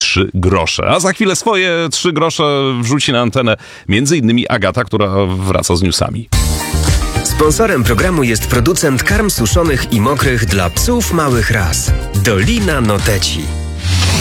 3 grosze. A za chwilę swoje 3 grosze wrzuci na antenę m.in. Agata, która wraca z newsami. Sponsorem programu jest producent karm suszonych i mokrych dla psów małych ras. Dolina Noteci.